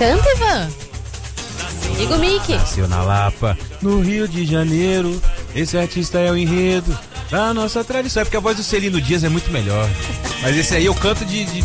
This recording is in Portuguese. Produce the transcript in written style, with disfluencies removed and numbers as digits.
Canta, Ivan. Diga o Mickey. Nasceu na Lapa, no Rio de Janeiro. Esse artista é o enredo da nossa tradição. É porque a voz do Celino Dias é muito melhor. Mas esse aí eu canto de